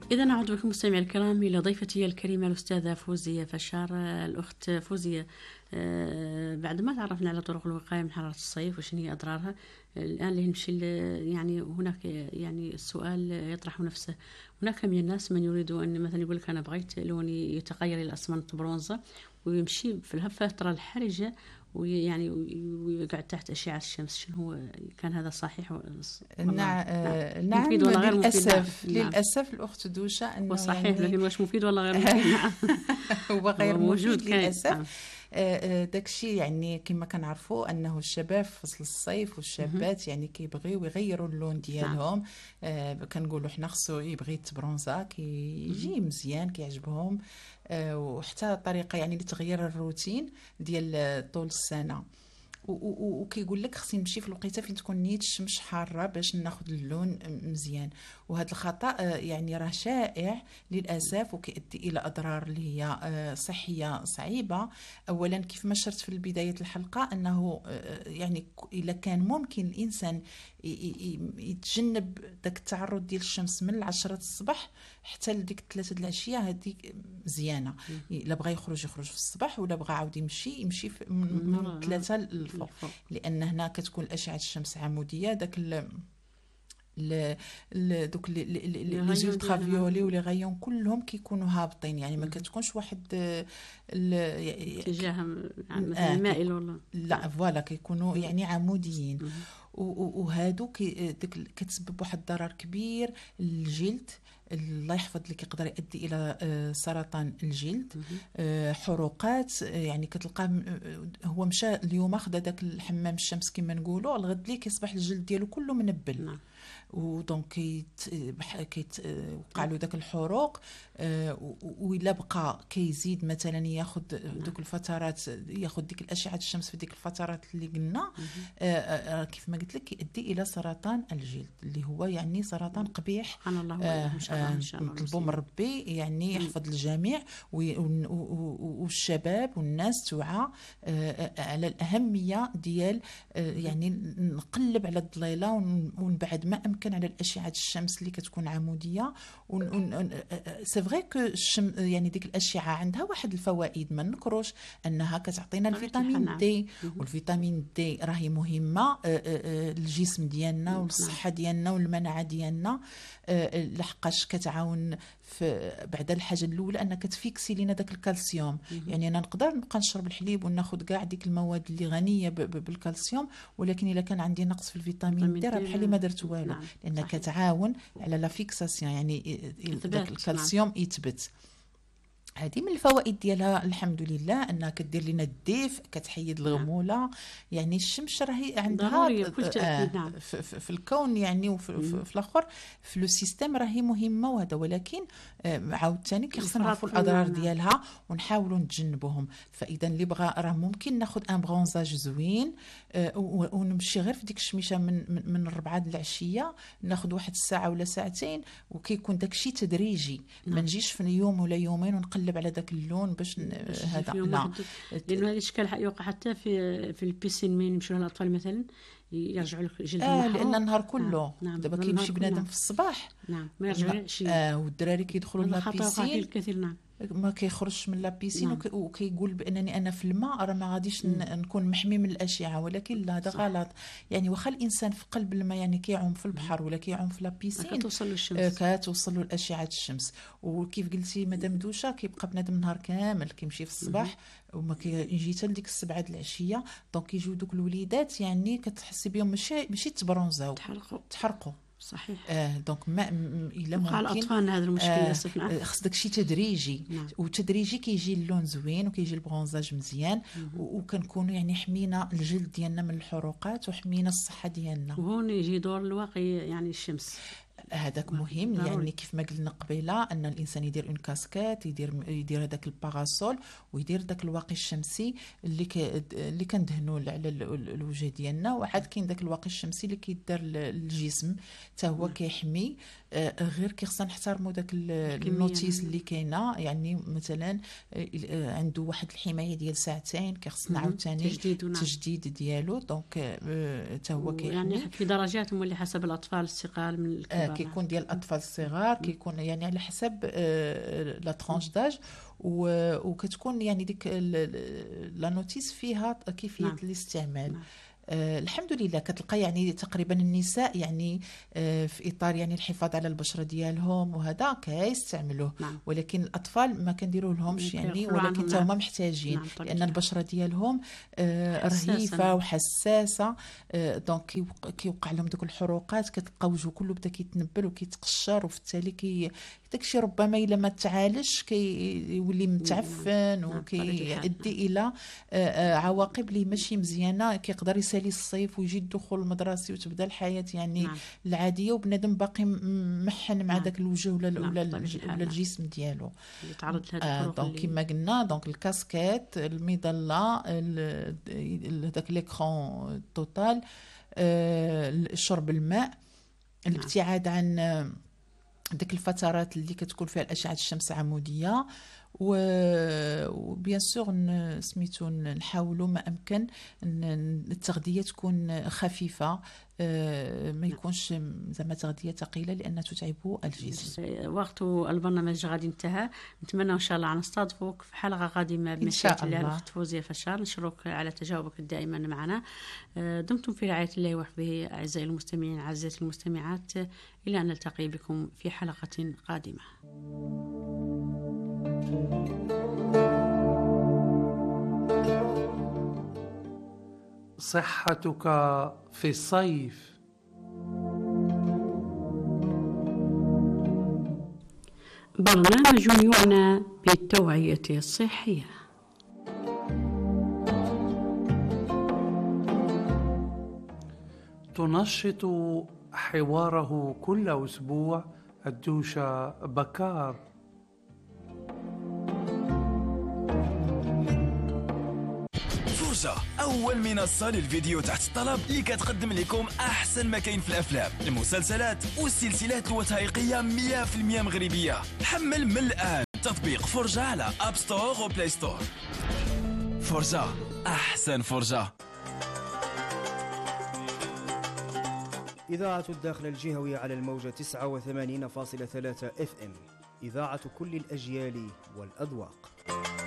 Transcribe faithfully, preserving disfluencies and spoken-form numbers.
إذا نعود بكم مستمعي الكرام إلى ضيفتي الكريمة الأستاذة فوزية فشار. الأخت فوزية، بعد ما تعرفنا على طرق الوقاية من حرارة الصيف وشنو هي أضرارها، الآن اللي نمشي يعني هناك يعني السؤال يطرح نفسه. هناك من الناس من يريد أن مثلا يقول لك أنا بغيت لوني يتغير إلى أسمنت برونزة ويمشي في الفترة الحرجة ويعني ويقعد تحت أشعة الشمس، شنو هو كان هذا صحيح؟ نعم نعم, نعم. مفيد ولا غير مفيد؟ للأسف نعم. للأسف الأخت دوشة أنه صحيح يعني لكن واش مفيد ولا غير مفيد؟ نعم. هو غير مفيد للأسف. نعم. داكشي يعني كما كنعرفوا انه الشباب في فصل الصيف والشابات يعني كيبغيو يغيروا اللون ديالهم. آه كنقولوا حنا خصو يبغي يتبرونزا كيجي مزيان كيعجبهم. آه وحتى طريقه يعني لتغيير الروتين ديال طول السنه. وكيقول لك خصني نمشي في الوقيته فين تكون نيت الشمس حاره باش ناخذ اللون مزيان. وهذا الخطا يعني راه شائع للاسف وكيؤدي الى اضرار اللي هي صحيه صعيبه. اولا كيف ما شرت في بدايه الحلقه انه يعني الا كان ممكن الانسان يتجنب داك التعرض ديال الشمس من العشرة الصباح حتى لديك الثلاثه د العشيه، هذه مزيانه. الا بغى يخرج يخرج في الصباح ولا بغى عاود يمشي يمشي من ثلاثه الفوق، لان هنا كتكون اشعه الشمس عموديه. داك ال دوك لي زولترافيولي ولي غايون كلهم كيكونوا هابطين، يعني ما كتكونش واحد اتجاه مثلا مائل ولا لا فوالا كيكونوا يعني عموديين. وهادو كتسبب واحد الضرر كبير للجلد. الله يحفظ لك يقدر يؤدي الى سرطان الجلد، حروقات. يعني كتلقى هو مشى اليوم اخذ داك الحمام الشمس كما نقولوا، الغد ليه كيصبح الجلد ديالو كله منبل. نعم. ودونك كيت كيت وقع له داك الحروق. وإلا بقى كيزيد مثلا ياخذ دوك الفترات ياخذ ديك الاشعه الشمس في ديك الفترات اللي قلنا، كيف ما قلت لك كيؤدي الى سرطان الجلد اللي هو يعني سرطان قبيح. سبحان الله. ان شاء الله ان شاء الله نطلبوا من ربي يعني يحفظ الجميع والشباب والناس توعى على الاهميه ديال يعني نقلب على الظليله ونبعد ما امكن على الاشعه الشمس اللي كتكون عموديه. سي فري كو يعني ديك الاشعه عندها واحد الفوائد ما نكروش، انها كتعطينا الفيتامين دي، والفيتامين دي راهي مهمه للجسم ديالنا والصحه ديالنا والمناعه ديالنا، لحقاش كتعاون في بعد الحاجه الاولى انها كتفيكسي لينا داك الكالسيوم. يعني انا نقدر نبقى نشرب الحليب وناخذ كاع ديك المواد اللي غنيه بالكالسيوم، ولكن الا كان عندي نقص في الفيتامين دي راه بحال ما درت والو. نعم. لان كتعاون على لا فيكساسيون يعني داك الكالسيوم. نعم. يثبت. هذه من الفوائد ديالها الحمد لله انها كدير لنا الدفء، كتحيد الغموله. نعم. يعني الشمس راهي عندها آه نعم. في, في, في الكون يعني وفي في, في الاخر في لو سيستيم راهي مهمه. وهذا ولكن آه عاوتاني كيخصنا نعرفوا الاضرار نعم. ديالها ونحاولوا نتجنبوهم. فاذا اللي بغى راه ممكن ناخذ ان برونزاج زوين آه ونمشي غير في ديك الشميشه من من, من الربعه د العشيه، ناخذ واحد الساعه ولا ساعتين، وكيكون داكشي تدريجي. نعم. ما نجيش في يوم ولا يومين ونقلب على داك اللون باش هذا لا، لانه هذا الاشكال يوقع حتى في في البيسين من يمشوا الاطفال مثلا يرجعوا لك جلد آه لان النهار كله. نعم. دابا كيمشي بنادم في الصباح نعم ما يرجعش. اه والدراري كيدخلوا لابيسين الكثير. نعم ما كيخرجش من لابيسين. نعم. وكيقول بانني انا في الماء راه ما غاديش نكون محمي من الاشعه، ولكن لا هذا غلط. يعني واخا الانسان في قلب الماء يعني كيعوم في البحر ولا كيعوم في لابيسين كتوصل له الشمس آه كتوصل له الاشعه الشمس. وكيف قلتي مدام دوشه كيبقى بنادم النهار كامل كيمشي في الصباح وما كيجي حتى لديك السبعه د العشيه. دونك كيجيو دوك الوليدات يعني كتحسي بهم ماشي ماشي تبرونزاو تحرقوا تحرقوا صحيح. آه دونك ما الا ممكن على الاطفال هذا المشكل للاسف. آه نعم. خص داكشي تدريجي. نعم. وتدريجي كيجي اللون زوين وكيجي البرونزاج مزيان وكنكونوا يعني حمينا الجلد ديالنا من الحروقات وحمينا الصحه ديالنا. وهون يجي دور الواقي يعني الشمس هذاك مهم. ضروري. يعني كيف ما قلنا قبيله ان الانسان يدير اون كاسكيت، يدير يدير هذاك الباراسول ويدير داك الواقي الشمسي اللي ك... اللي كندهنوا على الوجه ديالنا. وعاد كاين داك الواقي الشمسي اللي كيدار للجسم حتى هو كيحمي. آه غير كيخصنا نحترموا داك النوتيس اللي كاينه. يعني مثلا آه عنده واحد الحمايه ديال ساعتين كيخصنا عاوتاني تجديد, تجديد ديالو. دونك حتى آه هو كيحمي. يعني في درجات مولي حسب الاطفال الثقال من الكبار. كيكون ديال الاطفال الصغار، كيكون يعني على حسب لا ترانش داج، وكتكون يعني ديك لا نوتيس فيها كيفيه نعم. الاستعمال. نعم. آه الحمد لله كتلقى يعني تقريبا النساء يعني آه في اطار يعني الحفاظ على البشره ديالهم وهذا كيستعملوه. نعم. ولكن الاطفال ما كنديروا لهمش يعني، كيغفلوا ولكن عنهم. حتى هما نعم. محتاجين، نعم، طبيعي. لان البشره ديالهم آه حساسة. رهيفه نعم. وحساسه. آه دونك كيوقع, كيوقع لهم دوك الحروقات، كتلقى وجهه كله بدا كيتنبل وكيتقشر، وفي التالي كي داكشي ربما الا ما تعالجش كيولي متعفن وكيؤدي الى آه آه عواقب اللي ماشي مزيانه. كيقدر يسالي الصيف ويجي الدخول المدرسي وتبدا الحياه يعني نعم. العاديه، وبنادم باقي محن مع نعم. داك الوجه ولا نعم. ولا, ولا الجسم ديالو يتعرض لهاد آه الفروق. دونك كما قلنا دونك الكاسكيت، المظله، داك ليكرون توتال، آه شرب الماء، الابتعاد نعم. عن ديك الفترات اللي كتكون فيها الاشعه الشمس عموديه، وبيان سور سميتو نحاولوا ما امكن التغذيه تكون خفيفه، ما يكونش زعما تغذيه ثقيله لان تتعب الجسم. وقت البرنامج غادي انتهى، نتمنى ان شاء الله نستضيفوك في حلقه قادمه بمشيئه الله. الاخت فوزيه فشار، نشكرك على تجاوبك دائما معنا. دمتم في رعايه الله وحفظه. اعزائي المستمعين، اعزائي المستمعات، الى ان نلتقي بكم في حلقه قادمه. صحتك في الصيف. برنامج يعنى بالتوعية الصحية. تنشط حواره كل أسبوع الدوشة بكار. فرجة، أول منصة للفيديو تحت الطلب اللي كتقدم لكم أحسن ما كاين في الأفلام، المسلسلات والسلسلات الوثائقية مية بالمية مغربية. حمل من الآن تطبيق فرجة على أب ستور وبلاي ستور. فرجة، أحسن فرجة. إذاعة الداخل الجهوي على الموجة تسعة وثمانين فاصلة ثلاثة اف ام، إذاعة كل الأجيال والأذواق.